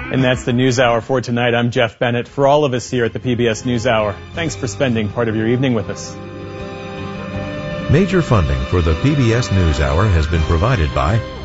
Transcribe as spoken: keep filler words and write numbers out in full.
And that's the NewsHour for tonight. I'm Jeff Bennett. For all of us here at the P B S NewsHour, thanks for spending part of your evening with us. Major funding for the P B S NewsHour has been provided by